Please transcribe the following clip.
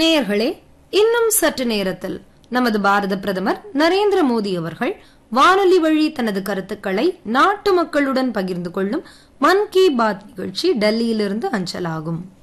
நேயர்களே, இன்னும் சற்று நேரத்தில் நமது பாரத பிரதமர் நரேந்திர மோடி அவர்கள் வானொலி வழி தனது கருத்துக்களை நாட்டு மக்களுடன் பகிர்ந்து கொள்ளும் மன் கி பாத் நிகழ்ச்சி டெல்லியிலிருந்து அஞ்சலாகும்.